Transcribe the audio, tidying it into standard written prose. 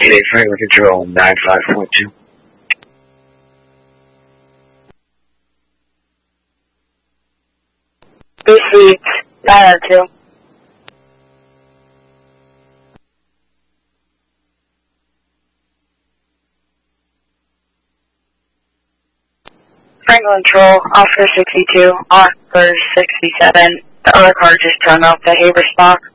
8 Franklin Control 95.2. BC 902. Franklin Control, Officer 62, Officer 67. The other car just turned off the Haber spot.